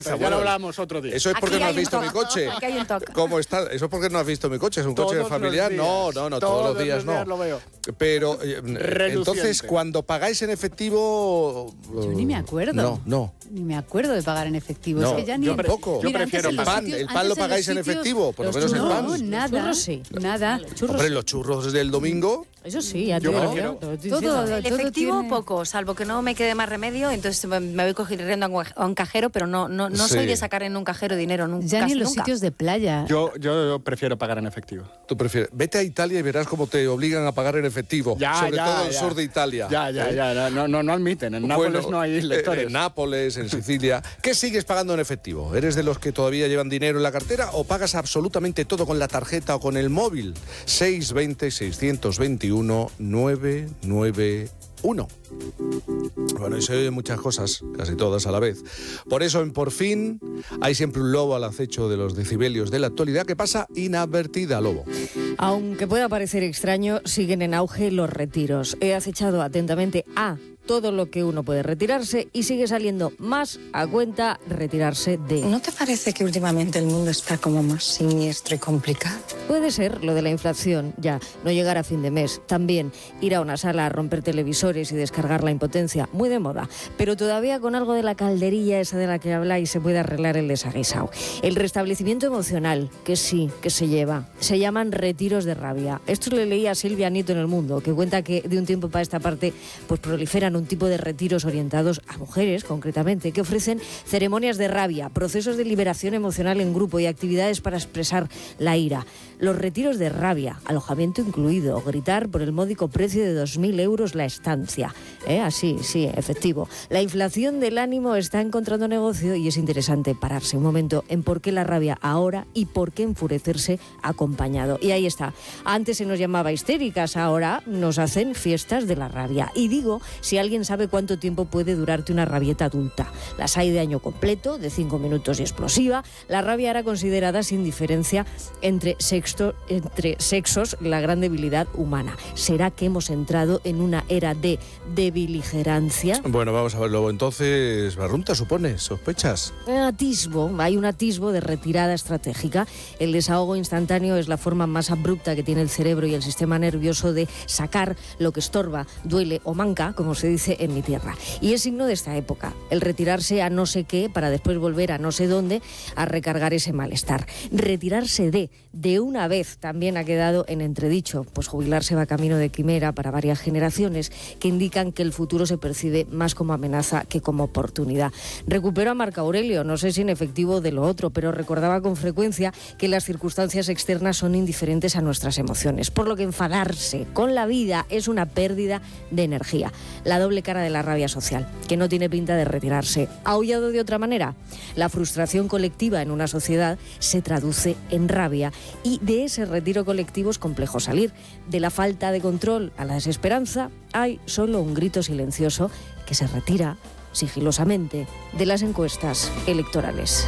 Ya lo hablamos otro día. Eso es porque no has visto mi coche. Aquí hay un toque. ¿Cómo está? Eso es porque no has visto mi coche. Es un coche familiar. No, todos los días no. Lo veo. Pero entonces, cuando pagáis en efectivo... Yo ni me acuerdo. No. Ni me acuerdo de pagar en efectivo. No, es que ya ni yo tampoco. Yo prefiero el pan. ¿El pan lo pagáis en efectivo? Por lo menos el pan. No, nada. Churros sí. Nada. Hombre, los churros del domingo... Eso sí, ya te Yo digo. prefiero- Todo El efectivo tiene- poco, salvo que no me quede más remedio, entonces me voy corriendo a un cajero, pero no Sí. soy de sacar en un cajero dinero nunca. Ya ni en los nunca. sitios de playa. Yo prefiero pagar en efectivo. Tú prefieres... Vete a Italia y verás cómo te obligan a pagar en efectivo. Sobre todo el sur de Italia. Ya. No admiten. En Nápoles no hay lectores. En Nápoles, en Sicilia. ¿Qué sigues pagando en efectivo? ¿Eres de los que todavía llevan dinero en la cartera o pagas absolutamente todo con la tarjeta o con el móvil? 620-621-991. Bueno, y se oyen muchas cosas, casi todas a la vez. Por eso en Por Fin hay siempre un lobo al acecho de los decibelios de la actualidad que pasa inadvertida, Lobo. Aunque pueda parecer extraño, siguen en auge los retiros. He acechado atentamente a todo lo que uno puede retirarse y sigue saliendo más a cuenta retirarse de. ¿No te parece que últimamente el mundo está como más siniestro y complicado? Puede ser lo de la inflación, ya, no llegar a fin de mes. También ir a una sala a romper televisores y descargar la impotencia, muy de moda. Pero todavía con algo de la calderilla esa de la que habláis se puede arreglar el desaguisado. El restablecimiento emocional, que sí, que se lleva. Se llaman retiros de rabia. Esto le leí a Silvia Nieto en El Mundo, que cuenta que de un tiempo para esta parte pues proliferan un tipo de retiros orientados a mujeres, concretamente, que ofrecen ceremonias de rabia, procesos de liberación emocional en grupo y actividades para expresar la ira. Los retiros de rabia, alojamiento incluido, gritar por el módico precio de 2.000 euros la estancia. Así, sí, efectivo. La inflación del ánimo está encontrando negocio y es interesante pararse un momento en por qué la rabia ahora y por qué enfurecerse acompañado. Y ahí está. Antes se nos llamaba histéricas, ahora nos hacen fiestas de la rabia. Y digo, si alguien sabe cuánto tiempo puede durarte una rabieta adulta. Las hay de año completo, de 5 minutos y explosiva. La rabia era considerada sin diferencia entre sexos la gran debilidad humana. ¿Será que hemos entrado en una era de debiligerancia? Bueno, vamos a ver, Lobo. Entonces, Barrunta, supones, sospechas. Hay un atisbo de retirada estratégica. El desahogo instantáneo es la forma más abrupta que tiene el cerebro y el sistema nervioso de sacar lo que estorba, duele o manca, como se dice en mi tierra. Y es signo de esta época, el retirarse a no sé qué para después volver a no sé dónde a recargar ese malestar. Retirarse de una vez también ha quedado en entredicho, pues jubilarse va camino de quimera para varias generaciones que indican que el futuro se percibe más como amenaza que como oportunidad. Recupero a Marco Aurelio, no sé si en efectivo de lo otro, pero recordaba con frecuencia que las circunstancias externas son indiferentes a nuestras emociones, por lo que enfadarse con la vida es una pérdida de energía. La doble cara de la rabia social, que no tiene pinta de retirarse. ¿Aullado de otra manera? La frustración colectiva en una sociedad se traduce en rabia y de ese retiro colectivo es complejo salir. De la falta de control a la desesperanza hay solo un grito silencioso que se retira sigilosamente de las encuestas electorales.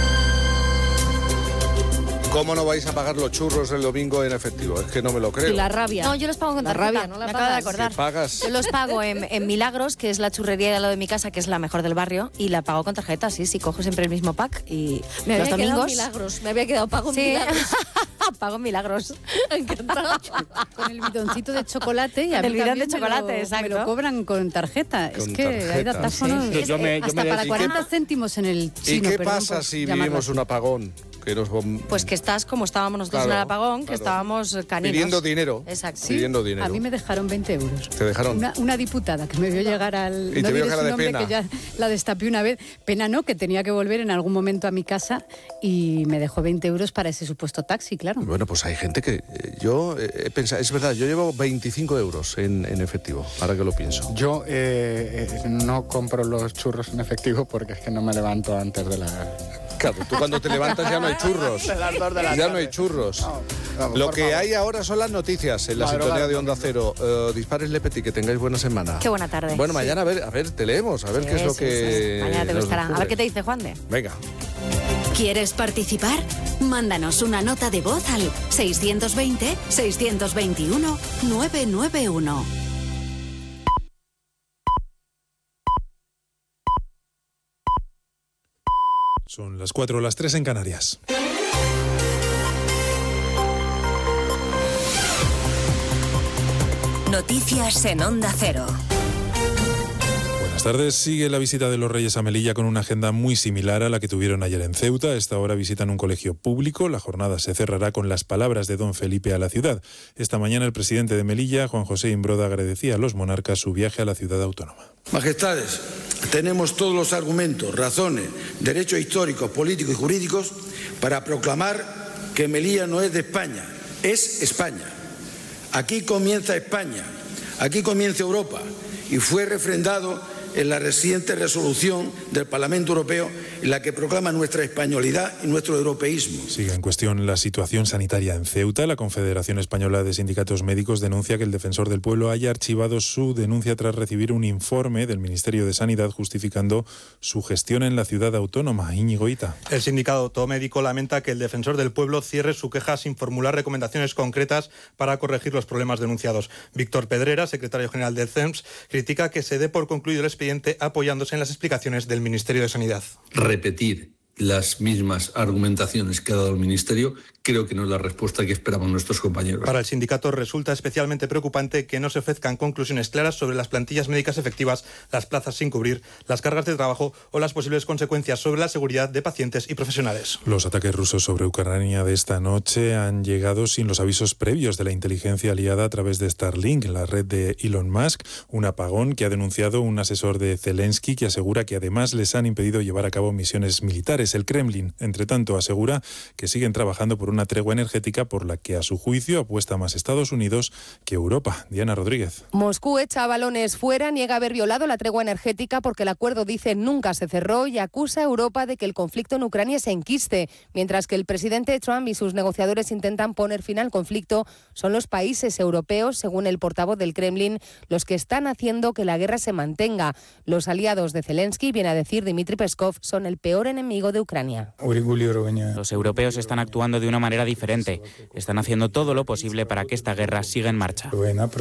¿Cómo no vais a pagar los churros el domingo en efectivo? Es que no me lo creo. Y la rabia. No, yo los pago con La tarjeta. rabia, no la me acabo de pagas. acordar. ¿Qué pagas? Yo los pago en Milagros, que es la churrería de al lado de mi casa, que es la mejor del barrio, y la pago con tarjeta, sí, cojo siempre el mismo pack y Me los había quedado domingos... Milagros, me había quedado pago en Sí, Milagros. pago en Milagros. Con el bidoncito de chocolate y a mí El bidón también de chocolate, me exacto. lo cobran con tarjeta. Con Es que hay tarjeta. datáfonos. Sí. Yo me Hasta para dediqué- 40 céntimos en el ¿Y chino. qué perdón pasa por si llamarlo vivimos así. un apagón? Que nos Pues que estás como estábamos nosotros en el Claro, apagón, que claro. estábamos caninos. pidiendo dinero. Exacto. Sí, Pidiendo dinero. A mí me dejaron 20 euros. ¿Te dejaron? Una diputada que me vio llegar al... Y no te vio diré cara su de nombre, pena. que ya la destapé una vez. Pena no, que tenía que volver en algún momento a mi casa y me dejó 20 euros para ese supuesto taxi, claro. Bueno, pues hay gente que... yo he pensado... Es verdad, yo llevo 25 euros en efectivo, ahora que lo pienso. Yo no compro los churros en efectivo porque es que no me levanto antes de las... Claro, tú cuando te levantas ya no hay churros. De las 2 de la Ya tarde. no hay churros. Vamos, Lo por que favor. hay ahora son las noticias en la Madrugada sintonía de del Onda Cero. Dispares Le Petit, que tengáis buena semana. Qué buena tarde. Bueno, mañana a ver, te leemos, a ver qué es lo Sí, que... sí. Mañana te nos gustará. A ver descubres. qué te dice Juan de. Venga. ¿Quieres participar? Mándanos una nota de voz al 620-621-991. Son las 4, las 3 en Canarias. Noticias en Onda Cero. Buenas tardes. Sigue la visita de los Reyes a Melilla con una agenda muy similar a la que tuvieron ayer en Ceuta. A esta hora visitan un colegio público. La jornada se cerrará con las palabras de don Felipe a la ciudad. Esta mañana el presidente de Melilla, Juan José Imbroda, agradecía a los monarcas su viaje a la ciudad autónoma. Majestades, tenemos todos los argumentos, razones, derechos históricos, políticos y jurídicos para proclamar que Melilla no es de España, es España. Aquí comienza España, aquí comienza Europa y fue refrendado en la reciente resolución del Parlamento Europeo en la que proclama nuestra españolidad y nuestro europeísmo. Sigue en cuestión la situación sanitaria en Ceuta. La Confederación Española de Sindicatos Médicos denuncia que el Defensor del Pueblo haya archivado su denuncia tras recibir un informe del Ministerio de Sanidad justificando su gestión en la ciudad autónoma. Íñigo Ita. El sindicato médico lamenta que el Defensor del Pueblo cierre su queja sin formular recomendaciones concretas para corregir los problemas denunciados. Víctor Pedrera, secretario general del CEMS, critica que se dé por concluido el expediente apoyándose en las explicaciones del Ministerio de Sanidad. Repetir las mismas argumentaciones que ha dado el Ministerio creo que no es la respuesta que esperaban nuestros compañeros. Para el sindicato resulta especialmente preocupante que no se ofrezcan conclusiones claras sobre las plantillas médicas efectivas, las plazas sin cubrir, las cargas de trabajo o las posibles consecuencias sobre la seguridad de pacientes y profesionales. Los ataques rusos sobre Ucrania de esta noche han llegado sin los avisos previos de la inteligencia aliada a través de Starlink, la red de Elon Musk, un apagón que ha denunciado un asesor de Zelensky que asegura que además les han impedido llevar a cabo misiones militares. El Kremlin, entre tanto, asegura que siguen trabajando por una tregua energética por la que, a su juicio, apuesta más Estados Unidos que Europa. Diana Rodríguez. Moscú echa balones fuera, niega haber violado la tregua energética porque el acuerdo, dice, nunca se cerró y acusa a Europa de que el conflicto en Ucrania se enquiste. Mientras que el presidente Trump y sus negociadores intentan poner fin al conflicto, son los países europeos, según el portavoz del Kremlin, los que están haciendo que la guerra se mantenga. Los aliados de Zelensky, viene a decir Dmitry Peskov, son el peor enemigo de Ucrania. Los europeos están actuando de una manera diferente. Están haciendo todo lo posible para que esta guerra siga en marcha.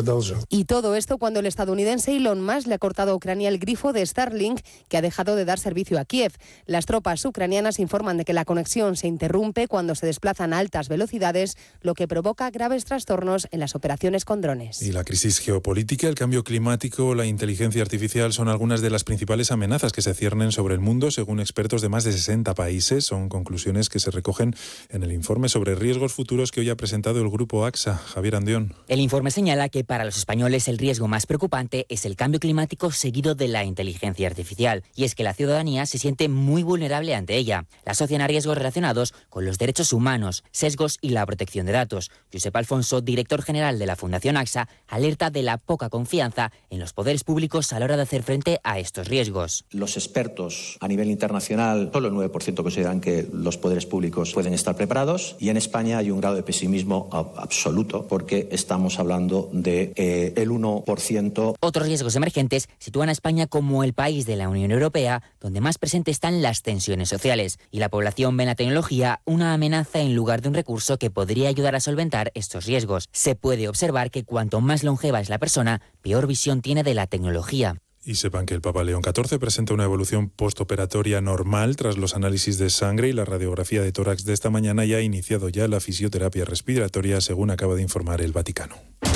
Y todo esto cuando el estadounidense Elon Musk le ha cortado a Ucrania el grifo de Starlink, que ha dejado de dar servicio a Kiev. Las tropas ucranianas informan de que la conexión se interrumpe cuando se desplazan a altas velocidades, lo que provoca graves trastornos en las operaciones con drones. Y la crisis geopolítica, el cambio climático, la inteligencia artificial son algunas de las principales amenazas que se ciernen sobre el mundo, según expertos de más de 60 países. Son conclusiones que se recogen en el informe sobre riesgos futuros que hoy ha presentado el grupo AXA. Javier Andión. El informe señala que para los españoles el riesgo más preocupante es el cambio climático seguido de la inteligencia artificial. Y es que la ciudadanía se siente muy vulnerable ante ella. La asocian a riesgos relacionados con los derechos humanos, sesgos y la protección de datos. Josep Alfonso, director general de la Fundación AXA, alerta de la poca confianza en los poderes públicos a la hora de hacer frente a estos riesgos. Los expertos a nivel internacional, solo el 9% consideran que los poderes públicos pueden estar preparados, y en España hay un grado de pesimismo absoluto porque estamos hablando de el 1%. Otros riesgos emergentes sitúan a España como el país de la Unión Europea donde más presentes están las tensiones sociales, y la población ve en la tecnología una amenaza en lugar de un recurso que podría ayudar a solventar estos riesgos. Se puede observar que cuanto más longeva es la persona, peor visión tiene de la tecnología. Y sepan que el Papa León XIV presenta una evolución postoperatoria normal tras los análisis de sangre y la radiografía de tórax de esta mañana, y ha iniciado ya la fisioterapia respiratoria, según acaba de informar el Vaticano.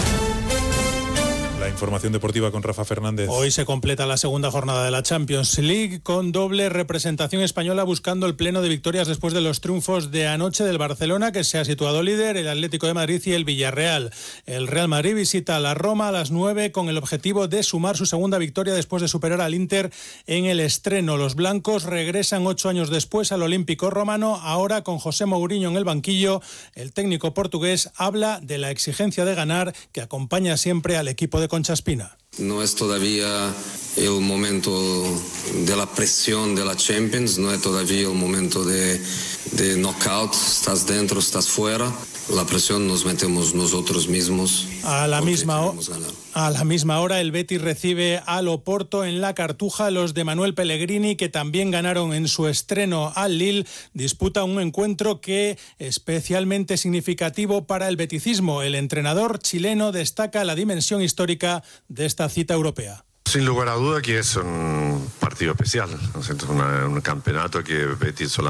La información deportiva con Rafa Fernández. Hoy se completa la segunda jornada de la Champions League con doble representación española buscando el pleno de victorias después de los triunfos de anoche del Barcelona, que se ha situado líder, el Atlético de Madrid y el Villarreal. El Real Madrid visita a la Roma a las 9 con el objetivo de sumar su segunda victoria después de superar al Inter en el estreno. Los blancos regresan 8 años después al Olímpico Romano, ahora con José Mourinho en el banquillo. El técnico portugués habla de la exigencia de ganar que acompaña siempre al equipo de Concha Espina. No es todavía el momento de la presión de la Champions, no es todavía el momento de knockout, estás dentro, estás fuera. La presión nos metemos nosotros mismos. A la misma hora el Betis recibe al Oporto en la Cartuja. Los de Manuel Pellegrini, que también ganaron en su estreno al Lille, disputan un encuentro que especialmente significativo para el beticismo. El entrenador chileno destaca la dimensión histórica de esta cita europea. Sin lugar a duda que es un partido especial, ¿no es cierto? Un campeonato que Betis solamente